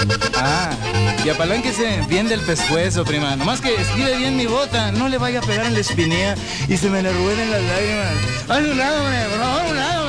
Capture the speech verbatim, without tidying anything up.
Ah, y apalánquese bien del pescuezo, prima. Nomás que esquive bien mi bota, no le vaya a pegar en la espinilla y se me le rueden las lágrimas. ¡A un lado, hombre! ¡Por favor, a un lado!